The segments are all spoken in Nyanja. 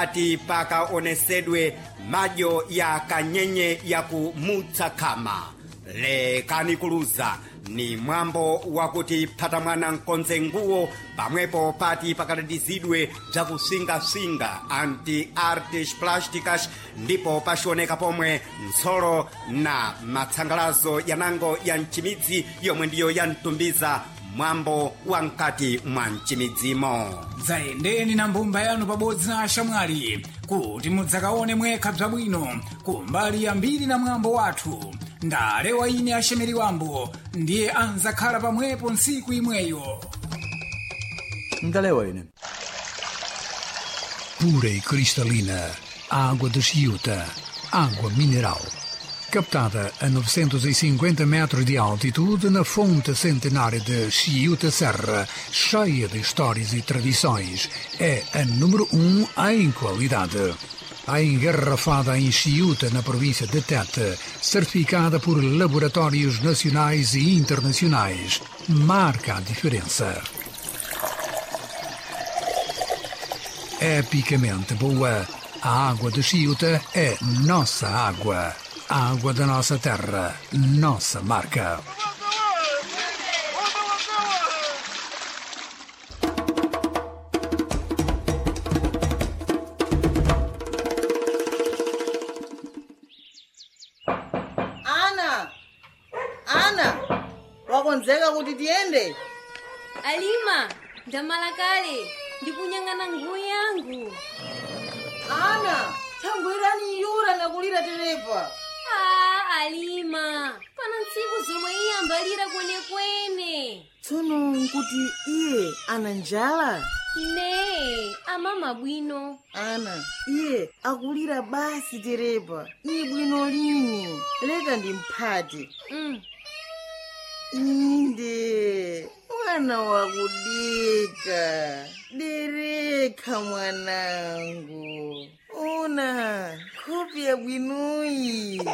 pati pakaonesedwe madyo ya kanyenye ya kumutsakama. Lekani kuluza ni mwambo wakuti phata mwana nkonze nguo pamwepo pati pakatatizidwe bzakusingasinga anti-artes plásticas ndipo pashioneka pomwe ntsolo na matsangalazo yanango ya mchimidzi yomwe ndiyo yantumbiza mwambo wa mkati mwa mchimidzimo. Dzayendeni na mbumba yanu pabodzi na ashamwali kuti mudzakaone mwekha bzabwino kumbali yambiri na mwambo wathu. Ndale wa ine ashemeri wambo ndiye anzakhala pamwepo ntsiku imweyo. Ndale wa ine pura e cristalina, água de Chiuta, água mineral. Captada a 950 metros de altitude na fonte centenária de Chiuta Serra, cheia de histórias e tradições, é a número 1 em qualidade. A engarrafada em Chiuta, na província de Tete, certificada por laboratórios nacionais e internacionais, marca a diferença. Epicamente boa, a água de Chiuta é nossa água. A água da nossa terra, nossa marca. Ana, wakonzeka kuti tiende? Alima, ndamala kale, ndikunyang'ana nguo yangu. Ana, thangwirani yura nakulira terepa. Alima, pana ntsiku zomwe iye ambalira kwenekwene. Tsono nkuti iye ana njala? Ne, amama bwino. Ana, iye akulira basi terepa. Iye bwino lini? Leka ndimphati. Inde, mwana wakudika. Dereka mwanangu. Ona, kopi ya bwinoi.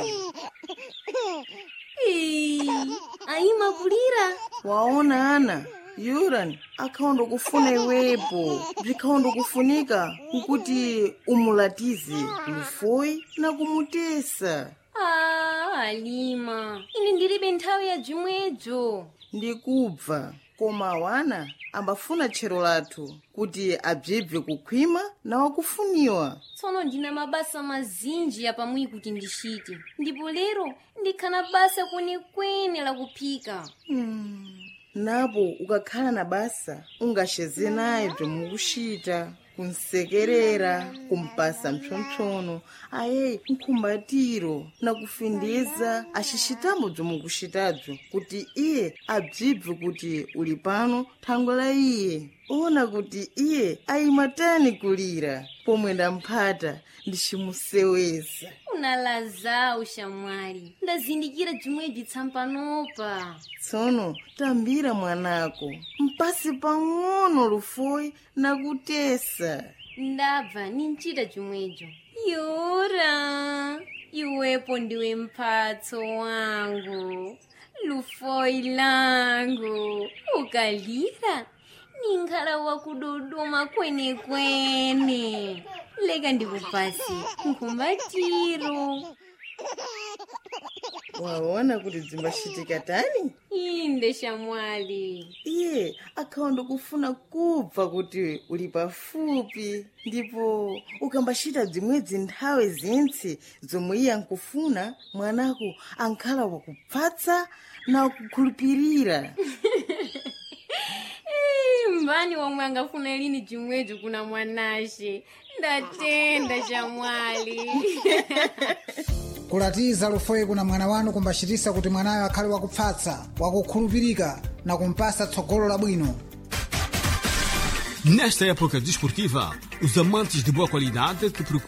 Alima kulira. Waona Ana, Yuran akaondo kufuna iwepo. Vikaondo kufunika ukuti umulatize lufoi na kumutesa. Alima, ine ndilibe nthawi ya jimwejo. Ndikubva, koma wana ambafuna tchero lathu kuti abzebve kukhwima na wakufuniwa. Tsono ndina mabasa mazinji ya pamwi kuti ndishite. Ndipo lero ndikhana basa kwenekwene la kuphika. Napo ukakhala na basa ungasheze naye bzomukushita, kunsekerera, kumpasa mpsopsono, aye nkhumbatiro na kufindeza ashishitamo bzomukushitadzo kuti iye abzibve kuti uli pano thangwe la iye. Ona kuti iye ayimatani kulira pomwe ndamphata ndichimuseweza. Unalaza ushamwali, ndazindikira jimweji tsampanopa. Tsono tambira mwanako, mpasi pang'ono lufoi na kutesa. Ndabva ninchita jimwejo. Yura, iwepo ndiwe mphatso wangu, lufoi langu, ukalira ninkhala wakudodoma kwenekwene. Leka ndikupasi nkhumbatiro. Waona kuti dzimbashitika tani? Inde shamwali. Iye akaondo kufuna kubva kuti uli pafupi, ndipo ukambashita dzimwedzi nthawe zintsi zomwe iye ankufuna, mwanako ankhala wakupfatsa na kukhulupirira. Mbani wamwe angafuna lini jimwejo kuna mwanashe. Ndatenda shamwali. Kulatiza lufoi kuna mwana wanu kumbashitisa kuti mwanayo akhale wakupfatsa, wakukhulupirika na kumpasa tsogolo labwino. Nesta época desportiva, os amantes de boa qualidade que procuram